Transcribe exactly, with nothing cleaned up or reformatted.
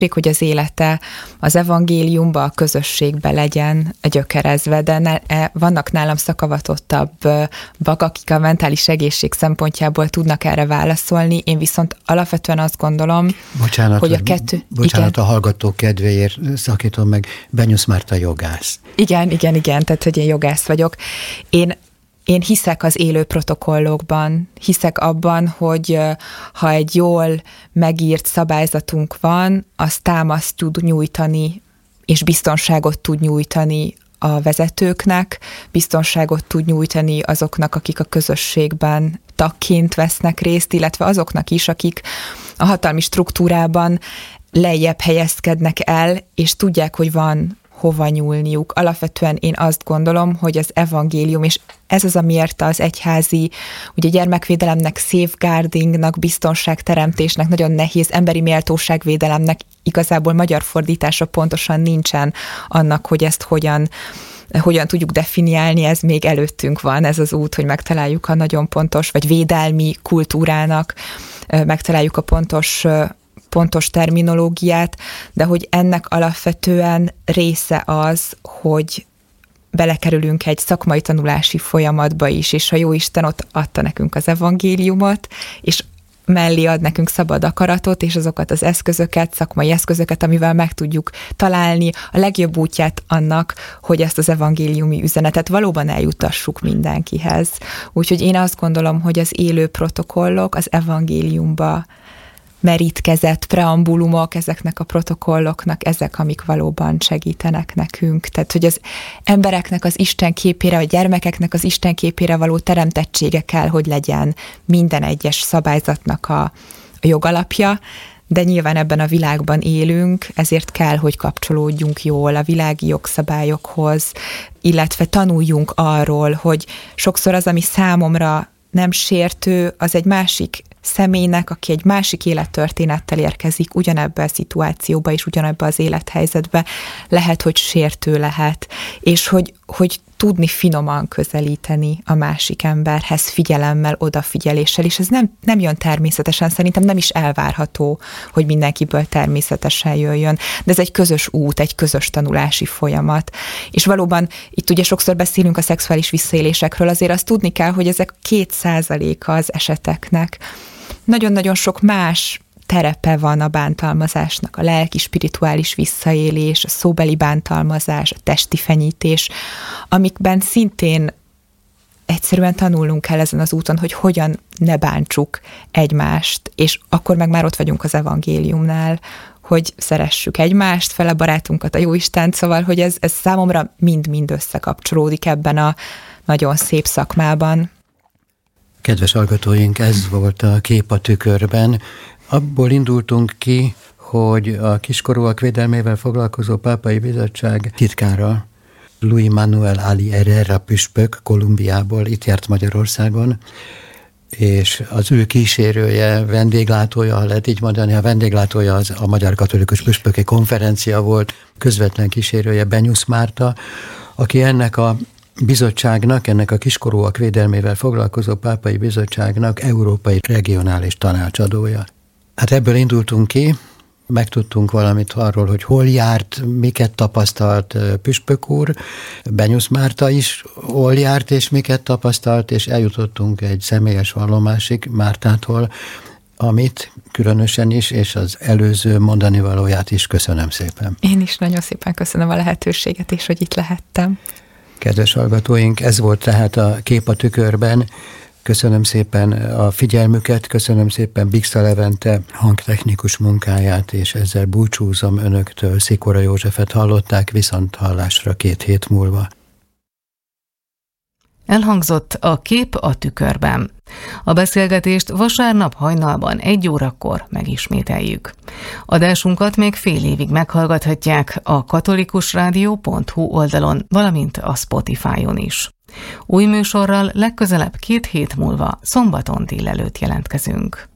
hogy az élete az evangéliumba, a közösségbe legyen gyökerezve, de ne, vannak nálam szakavatottabbak, akik a mentális egészség szempontjából tudnak erre válaszolni. Én viszont alapvetően azt gondolom, bocsánat, hogy a kettő... Bocsánat, igen. A hallgató kedvéért szakítom meg, Benyusz Márta jogász. Igen, igen, igen, tehát hogy én jogász vagyok. Én Én hiszek az élő protokollokban, hiszek abban, hogy ha egy jól megírt szabályzatunk van, az támaszt tud nyújtani, és biztonságot tud nyújtani a vezetőknek, biztonságot tud nyújtani azoknak, akik a közösségben tagként vesznek részt, illetve azoknak is, akik a hatalmi struktúrában lejjebb helyezkednek el, és tudják, hogy van hova nyúlniuk. Alapvetően én azt gondolom, hogy az evangélium, és ez az, amiért az egyházi, ugye gyermekvédelemnek, safeguardingnak, biztonságteremtésnek, nagyon nehéz emberi méltóságvédelemnek igazából magyar fordítása pontosan nincsen annak, hogy ezt hogyan hogyan tudjuk definiálni, ez még előttünk van, ez az út, hogy megtaláljuk a nagyon pontos, vagy védelmi kultúrának, megtaláljuk a pontos pontos terminológiát, de hogy ennek alapvetően része az, hogy belekerülünk egy szakmai tanulási folyamatba is, és a Jóisten ott adta nekünk az evangéliumot, és mellé ad nekünk szabad akaratot, és azokat az eszközöket, szakmai eszközöket, amivel meg tudjuk találni a legjobb útját annak, hogy ezt az evangéliumi üzenetet valóban eljutassuk mindenkihez. Úgyhogy én azt gondolom, hogy az élő protokollok az evangéliumba merítkezett preambulumok, ezeknek a protokolloknak, ezek, amik valóban segítenek nekünk. Tehát, hogy az embereknek az Isten képére, a gyermekeknek az Isten képére való teremtettsége kell, hogy legyen minden egyes szabályzatnak a, a jogalapja, de nyilván ebben a világban élünk, ezért kell, hogy kapcsolódjunk jól a világi jogszabályokhoz, illetve tanuljunk arról, hogy sokszor az, ami számomra nem sértő, az egy másik személynek, aki egy másik élettörténettel érkezik ugyanebbe a szituációba és ugyanebbe az élethelyzetbe, lehet, hogy sértő lehet, és hogy, hogy tudni finoman közelíteni a másik emberhez figyelemmel, odafigyeléssel, és ez nem, nem jön természetesen, szerintem nem is elvárható, hogy mindenkiből természetesen jöjjön, de ez egy közös út, egy közös tanulási folyamat. És valóban itt ugye sokszor beszélünk a szexuális visszaélésekről, azért azt tudni kell, hogy ezek két százaléka az eseteknek. Nagyon-nagyon sok más terepe van a bántalmazásnak, a lelki, spirituális visszaélés, a szóbeli bántalmazás, a testi fenyítés, amikben szintén egyszerűen tanulnunk kell ezen az úton, hogy hogyan ne bántsuk egymást, és akkor meg már ott vagyunk az evangéliumnál, hogy szeressük egymást, fele barátunkat, a Jóistent, szóval, hogy ez, ez számomra mind-mind összekapcsolódik ebben a nagyon szép szakmában. Kedves hallgatóink, ez volt a Kép a tükörben. Abból indultunk ki, hogy a kiskorúak védelmével foglalkozó Pápai Bizottság titkára, Luis Manuel Ali Herrera püspök Kolumbiából itt járt Magyarországon, és az ő kísérője, vendéglátója, ha lehet így mondani, a vendéglátója az a Magyar Katolikus Püspöki Konferencia volt, közvetlen kísérője Benyusz Márta, aki ennek a bizottságnak, ennek a kiskorúak védelmével foglalkozó Pápai Bizottságnak európai regionális tanácsadója. Hát ebből indultunk ki, megtudtunk valamit arról, hogy hol járt, miket tapasztalt püspök úr, Benyusz Márta is hol járt, és miket tapasztalt, és eljutottunk egy személyes vallomásig Mártától, amit különösen is, és az előző mondani valóját is köszönöm szépen. Én is nagyon szépen köszönöm a lehetőséget, és hogy itt lehettem. Kedves hallgatóink, ez volt tehát a Kép a tükörben. Köszönöm szépen a figyelmüket, köszönöm szépen Bixta Levente hangtechnikus munkáját, és ezzel búcsúzom önöktől. Szikora Józsefet hallották, viszont hallásra két hét múlva. Elhangzott a Kép a tükörben. A beszélgetést vasárnap hajnalban egy órakor megismételjük. Adásunkat még fél évig meghallgathatják a katolikusrádió pont hu oldalon, valamint a Spotify-on is. Új műsorral legközelebb két hét múlva szombaton délelőtt jelentkezünk.